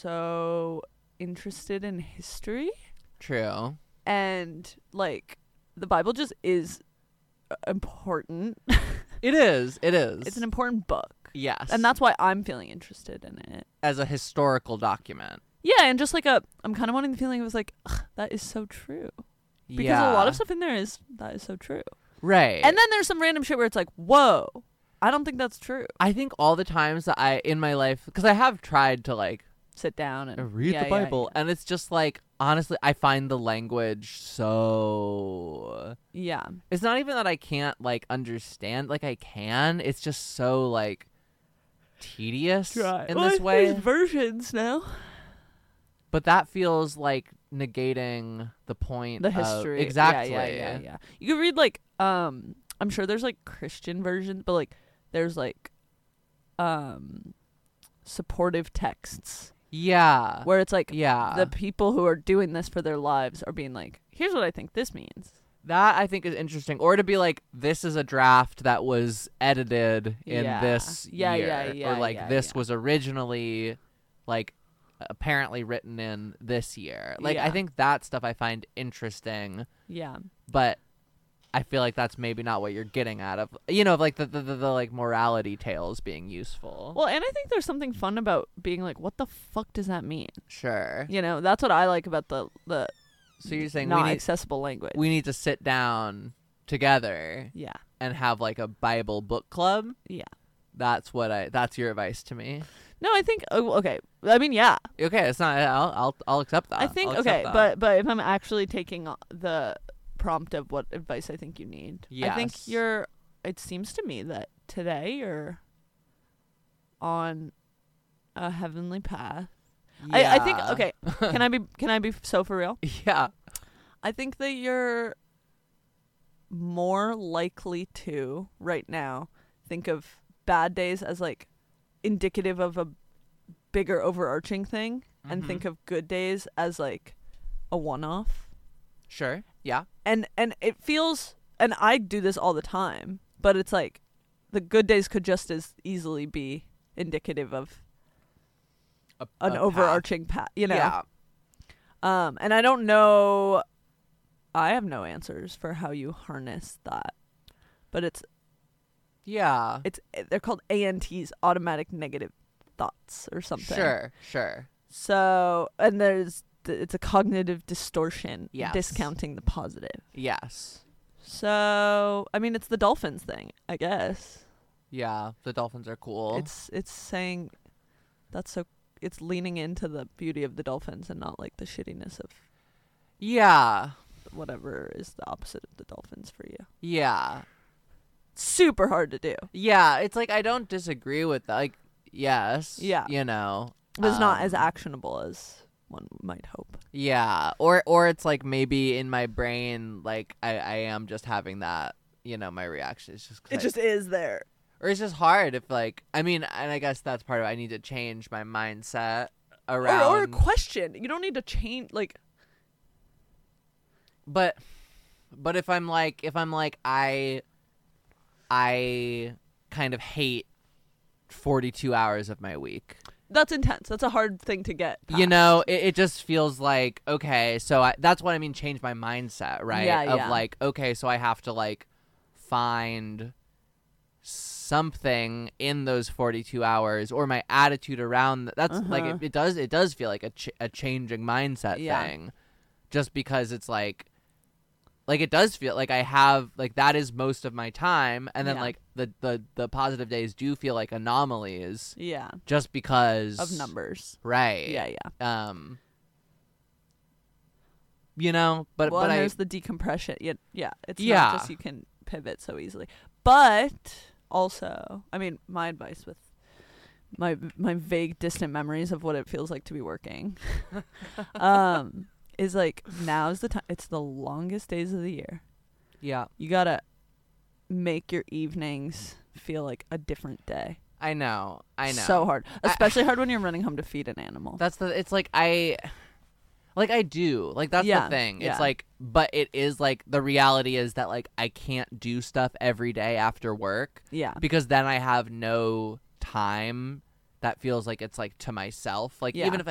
so interested in history. True. And like the Bible just is important. It is. It's an important book. Yes. And that's why I'm feeling interested in it. As a historical document. Yeah, and just like I'm kind of wanting the feeling it was like, that is so true. Because a lot of stuff in there that is so true. Right. And then there's some random shit where it's like, whoa, I don't think that's true. I think all the times that in my life, because I have tried to like sit down and read the Bible, and it's just like, honestly, I find the language so... Yeah. It's not even that I can't like understand, like I can. It's just so like tedious in this way. There's versions now. But that feels like negating the point The of... history. Exactly. Yeah. You could read like I'm sure there's like Christian versions, but like there's like supportive texts. Yeah. Where it's like yeah. the people who are doing this for their lives are being like, here's what I think this means. That I think is interesting. Or to be like, this is a draft that was edited in this year. Or like this was originally like apparently written in this year. Like I think that stuff I find interesting. Yeah. But I feel like that's maybe not what you're getting out of, like the like morality tales being useful. Well, and I think there's something fun about being like, what the fuck does that mean? Sure. That's what I like about the so you're saying not accessible language. We need to sit down together. Yeah. And have like a Bible book club. Yeah. That's your advice to me. No, I think okay. I mean, yeah. Okay, it's not. I'll accept that. I think but if I'm actually taking the prompt of what advice I think you need, yes. I think it seems to me that today you're on a heavenly path. Yeah. I think okay. Can I be so for real? Yeah. I think that you're more likely to right now think of bad days as like indicative of a bigger overarching thing, and think of good days as like a one-off. Sure. Yeah. And it feels, and I do this all the time, but it's like the good days could just as easily be indicative of an overarching path, Yeah. And I don't know, I have no answers for how you harness that, but they're called ANTs, automatic negative thoughts or something. Sure. So, and it's a cognitive distortion, yes. discounting the positive. Yes. So, I mean, it's the dolphins thing, I guess. Yeah, the dolphins are cool. It's saying it's leaning into the beauty of the dolphins and not like the shittiness of whatever is the opposite of the dolphins for you. Yeah. Super hard to do. Yeah, it's like I don't disagree with that. Like, yes. Yeah. But it's not as actionable as one might hope. Yeah. Or it's like maybe in my brain, like I am just having that, my reaction is just... It just is there. Or it's just hard if like, I mean, and I guess that's part of it. I need to change my mindset around... Or a question. You don't need to change, like... But if I'm like, I kind of hate 42 hours of my week. That's intense. That's a hard thing to get past. It just feels like, okay, so that's what I mean, change my mindset, right? Yeah. Like, okay, so I have to like find something in those 42 hours or my attitude around that's like it does feel like a changing mindset thing, just because it's like it does feel like I have like that is most of my time, and then like the positive days do feel like anomalies, just because of numbers, right? But there's the decompression. It's not just you can pivot so easily. But also, I mean, my advice with my vague distant memories of what it feels like to be working is like, now's the time. It's the longest days of the year. Yeah. You gotta make your evenings feel like a different day. I know. So hard. Especially hard when you're running home to feed an animal. It's like I do. Like, that's the thing. It's like, but it is like, the reality is that like, I can't do stuff every day after work. Yeah. Because then I have no time that feels like it's like to myself. Like, even if